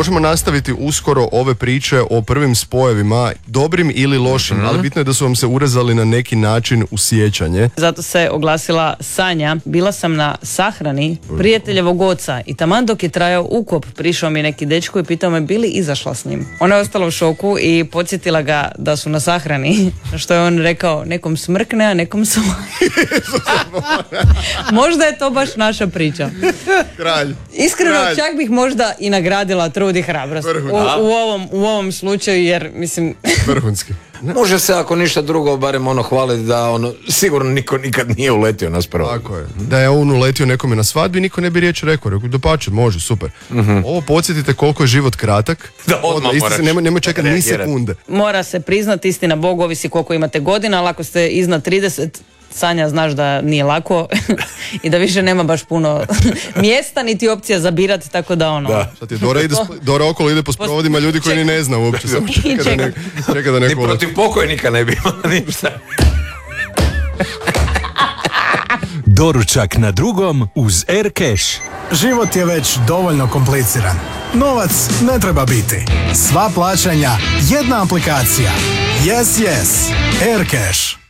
možemo nastaviti uskoro ove priče o prvim spojevima, dobrim ili lošim, ali bitno je da su vam se urezali na neki način u sjećanje. Zato se oglasila Sanja. Bila sam na sahrani prijateljevog oca i taman dok je trajao ukop, prišao mi neki dečko i pitao me bi li izašla s njim. Ona je ostala u šoku i podsjetila ga da su na sahrani, što je on rekao, nekom smrkne, a nekom su... Možda je to baš naša priča. Kralj. Iskreno, Kralj. čak bih možda i nagradila trud i hrabrost u ovom slučaju, jer mislim... Vrhunski. Može se ako ništa drugo barem hvaliti da sigurno niko nikad nije uletio nas prvo. Tako je. Da je on uletio nekome na svadbi, niko ne bi riječ rekao. Dapače, može, super. Ovo podsjetite koliko je život kratak. Da, odmah moraš nemoj čekati ni sekunde. Mora se priznati, istina Bog, ovisi koliko imate godina, ali ako ste iznad 30, Sanja, znaš da nije lako i da više nema baš puno mjesta niti opcija za birati, tako da Da. Sad je Dora okolo ide po sprovodima ljudi koji ni ne zna uopće. Samo čeka da Ni neko protiv pokojnika ne bi imala ništa. Doručak na drugom uz Aircash. Život je već dovoljno kompliciran. Novac ne treba biti. Sva plaćanja, jedna aplikacija. Yes, yes. Aircash.